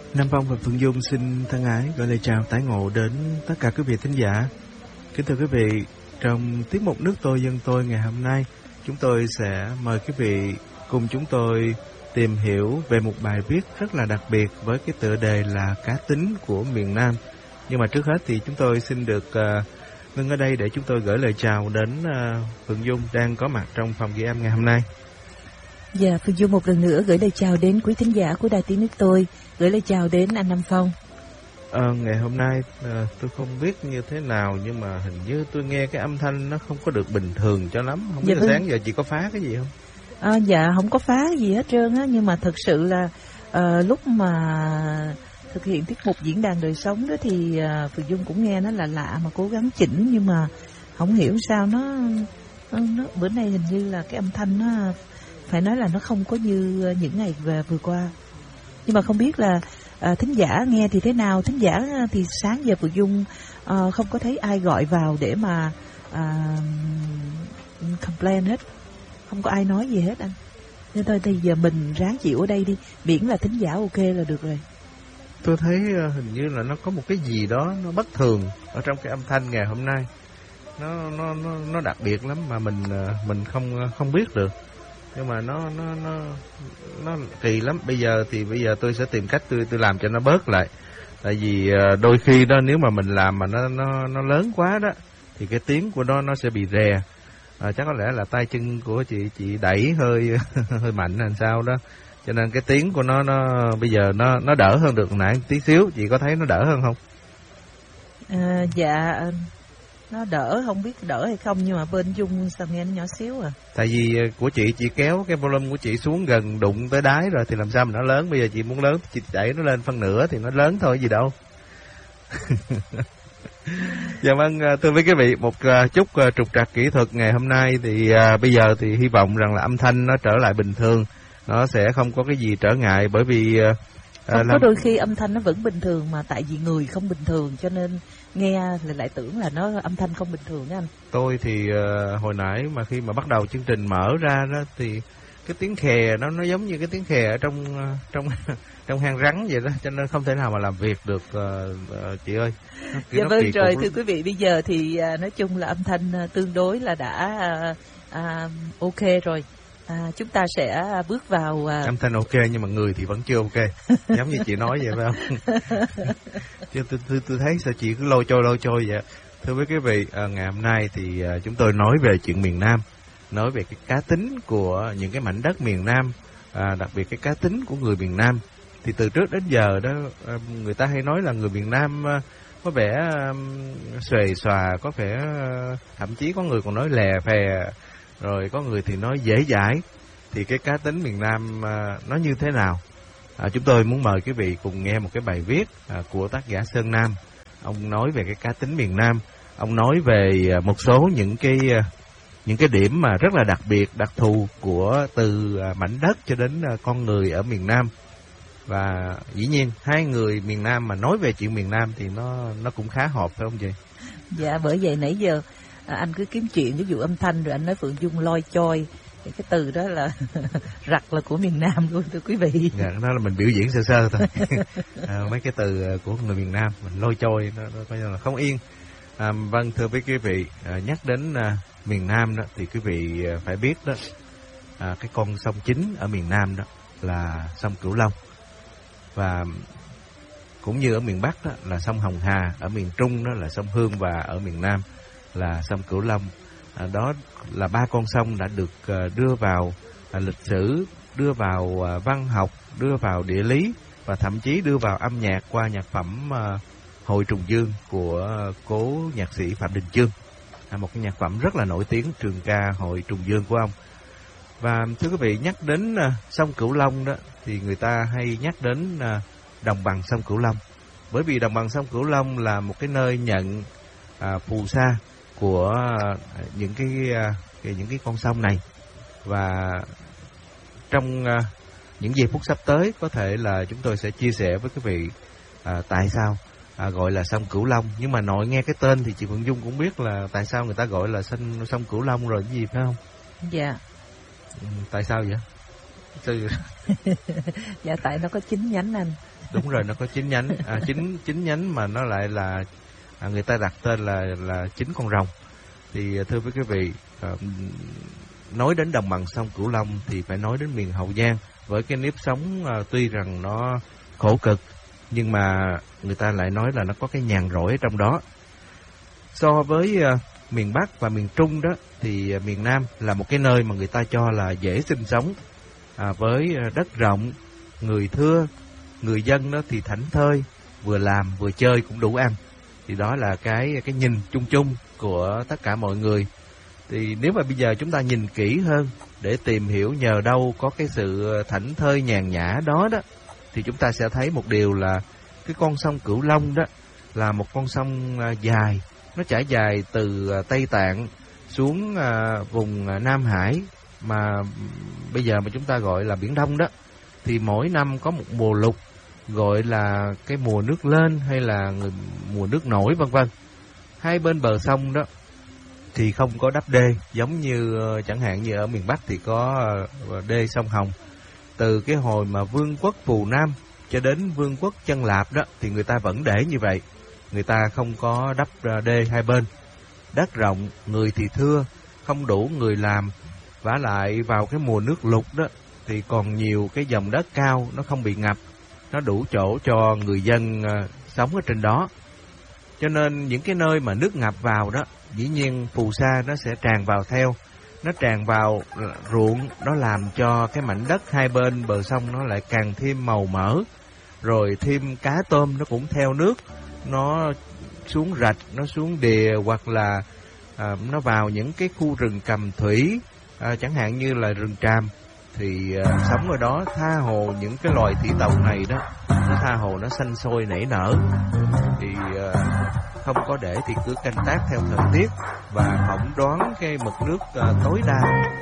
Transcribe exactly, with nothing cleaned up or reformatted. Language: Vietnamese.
Nam Phong và Phương Dung xin thân ái gửi lời chào tái ngộ đến tất cả quý vị thính giả. Kính thưa quý vị, trong tiết mục Nước Tôi Dân Tôi ngày hôm nay, chúng tôi sẽ mời quý vị cùng chúng tôi tìm hiểu về một bài viết rất là đặc biệt với cái tựa đề là Cá tính của miền Nam. Nhưng mà trước hết thì chúng tôi xin được uh, ngưng ở đây để chúng tôi gửi lời chào đến uh, Phương Dung đang có mặt trong phòng ghi âm ngày hôm nay. Dạ, Phương Dung một lần nữa gửi lời chào đến quý thính giả của Đài Tiếng Nước Tôi, gửi lời chào đến anh Nam Phong. À, ngày hôm nay à, tôi không biết như thế nào nhưng mà hình như tôi nghe cái âm thanh nó không có được bình thường cho lắm. Không biết dạ, là sáng giờ chị có phá cái gì không? À, dạ không có phá gì hết trơn á, nhưng mà thật sự là à, lúc mà thực hiện tiết mục diễn đàn đời sống đó thì à, Phương Dung cũng nghe nó là lạ mà cố gắng chỉnh, nhưng mà không hiểu sao nó, nó, nó bữa nay hình như là cái âm thanh nó phải nói là nó không có như những ngày về vừa qua. Nhưng mà không biết là à, thính giả nghe thì thế nào. Thính giả thì sáng giờ Phương Dung à, không có thấy ai gọi vào để mà à, complain hết, không có ai nói gì hết anh. Nên thôi thì giờ mình ráng chịu ở đây đi, miễn là thính giả ok là được rồi. Tôi thấy hình như là nó có một cái gì đó nó bất thường ở trong cái âm thanh ngày hôm nay. Nó nó nó nó đặc biệt lắm mà mình mình không không biết được. Nhưng mà nó nó nó nó kỳ lắm. Bây giờ thì bây giờ tôi sẽ tìm cách tôi tôi làm cho nó bớt lại. Tại vì đôi khi đó nếu mà mình làm mà nó nó nó lớn quá đó thì cái tiếng của nó nó sẽ bị rè. À, chắc có lẽ là tay chân của chị chị đẩy hơi hơi mạnh hay sao đó. Cho nên cái tiếng của nó nó bây giờ nó nó đỡ hơn được nãy tí xíu. Chị có thấy nó đỡ hơn không? À, dạ nó đỡ, không biết đỡ hay không, nhưng mà bên Dung sao nghe nó nhỏ xíu à. Tại vì của chị chị kéo cái volume của chị xuống gần đụng tới đáy rồi thì làm sao mà nó lớn. Bây giờ chị muốn lớn chị đẩy nó lên phân nửa thì nó lớn thôi gì đâu. Dạ vâng, thưa với quý vị, một chút trục trặc kỹ thuật ngày hôm nay thì à, bây giờ thì hy vọng rằng là âm thanh nó trở lại bình thường, nó sẽ không có cái gì trở ngại, bởi vì à, không làm... có đôi khi âm thanh nó vẫn bình thường mà tại vì người không bình thường cho nên nghe thì lại tưởng là nó âm thanh không bình thường đó anh. Tôi thì uh, hồi nãy mà khi mà bắt đầu chương trình mở ra đó thì cái tiếng khè nó nó giống như cái tiếng khè ở trong trong trong hang rắn vậy đó, cho nên không thể nào mà làm việc được uh, uh, chị ơi. Nó, dạ vâng rồi, thưa quý vị, bây giờ thì uh, nói chung là âm thanh uh, tương đối là đã uh, uh, ok rồi. À, chúng ta sẽ bước vào uh... âm thanh ok nhưng mà người thì vẫn chưa ok. Giống như chị nói vậy phải không? Chứ tôi, tôi, tôi thấy sao chị cứ lôi trôi lôi trôi vậy. Thưa với quý vị, à, ngày hôm nay thì à, chúng tôi nói về chuyện miền Nam, nói về cái cá tính của những cái mảnh đất miền Nam, à, đặc biệt cái cá tính của người miền Nam. Thì từ trước đến giờ đó, à, người ta hay nói là người miền Nam à, có vẻ à, xuề xòa, có vẻ à, thậm chí có người còn nói lè phè, rồi có người thì nói dễ dãi. Thì cái cá tính miền Nam à, nó như thế nào? À, chúng tôi muốn mời quý vị cùng nghe một cái bài viết à, của tác giả Sơn Nam. Ông nói về cái cá tính miền Nam. Ông nói về à, một số những cái à, những cái điểm mà rất là đặc biệt, đặc thù của từ à, mảnh đất cho đến à, con người ở miền Nam. Và dĩ nhiên hai người miền Nam mà nói về chuyện miền Nam thì nó nó cũng khá hợp, phải không chị? Dạ, bởi vậy nãy giờ à, anh cứ kiếm chuyện ví dụ âm thanh rồi anh nói Phượng Dung loi choi. Cái từ đó là rặt là của miền Nam luôn, thưa quý vị. Dạ, đó là mình biểu diễn sơ sơ thôi. À, mấy cái từ của người miền Nam mình lôi trôi, nó, nó coi như là không yên. À, vâng, thưa với quý vị, à, nhắc đến à, miền Nam đó thì quý vị à, phải biết đó, à, cái con sông chính ở miền Nam đó là sông Cửu Long, và cũng như ở miền Bắc đó là sông Hồng Hà, ở miền Trung đó là sông Hương, và ở miền Nam là sông Cửu Long. À, đó là ba con sông đã được uh, đưa vào uh, lịch sử, đưa vào uh, văn học, đưa vào địa lý và thậm chí đưa vào âm nhạc qua nhạc phẩm uh, Hội Trùng Dương của uh, cố nhạc sĩ Phạm Đình Chương, à, một cái nhạc phẩm rất là nổi tiếng, trường ca Hội Trùng Dương của ông. Và thưa quý vị, nhắc đến uh, sông Cửu Long đó thì người ta hay nhắc đến uh, đồng bằng sông Cửu Long, bởi vì đồng bằng sông Cửu Long là một cái nơi nhận uh, phù sa của những cái, cái những cái con sông này. Và trong uh, những giây phút sắp tới có thể là chúng tôi sẽ chia sẻ với quý vị uh, tại sao uh, gọi là sông Cửu Long. Nhưng mà nội nghe cái tên thì chị Phượng Dung cũng biết là tại sao người ta gọi là sông, sông Cửu Long rồi, cái gì phải không? Dạ. Ừ, tại sao vậy? Sao vậy? Dạ tại nó có chín nhánh anh. Đúng rồi, nó có chín nhánh, à, chín chín nhánh mà nó lại là à, người ta đặt tên là là chín con rồng. Thì thưa với quý vị, à, nói đến đồng bằng sông Cửu Long thì phải nói đến miền Hậu Giang với cái nếp sống à, tuy rằng nó khổ cực nhưng mà người ta lại nói là nó có cái nhàn rỗi ở trong đó. So với à, miền Bắc và miền Trung đó thì à, miền Nam là một cái nơi mà người ta cho là dễ sinh sống, à, với đất rộng, người thưa, người dân đó thì thảnh thơi, vừa làm vừa chơi cũng đủ ăn. Thì đó là cái cái nhìn chung chung của tất cả mọi người. Thì nếu mà bây giờ chúng ta nhìn kỹ hơn để tìm hiểu nhờ đâu có cái sự thảnh thơi nhàn nhã đó đó, thì chúng ta sẽ thấy một điều là cái con sông Cửu Long đó là một con sông dài, nó trải dài từ Tây Tạng xuống vùng Nam Hải mà bây giờ mà chúng ta gọi là Biển Đông đó. Thì mỗi năm có một mùa lục gọi là cái mùa nước lên hay là mùa nước nổi vân vân. Hai bên bờ sông đó thì không có đắp đê, giống như chẳng hạn như ở miền Bắc thì có đê sông Hồng. Từ cái hồi mà Vương quốc Phù Nam cho đến Vương quốc Chân Lạp đó thì người ta vẫn để như vậy. Người ta không có đắp đê hai bên. Đất rộng, người thì thưa, không đủ người làm. Vả lại vào cái mùa nước lụt đó thì còn nhiều cái dòng đất cao, nó không bị ngập, nó đủ chỗ cho người dân uh, sống ở trên đó. Cho nên những cái nơi mà nước ngập vào đó, dĩ nhiên phù sa nó sẽ tràn vào theo. Nó tràn vào ruộng, nó làm cho cái mảnh đất hai bên bờ sông nó lại càng thêm màu mỡ. Rồi thêm cá tôm nó cũng theo nước, nó xuống rạch, nó xuống đìa hoặc là à, nó vào những cái khu rừng cầm thủy, à, chẳng hạn như là rừng tràm. Thì à, sống ở đó tha hồ những cái loài thủy tộc này đó, nó tha hồ nó xanh sôi nảy nở. Thì à, không có để thì cứ canh tác theo thời tiết và phỏng đoán cái mực nước à, tối đa.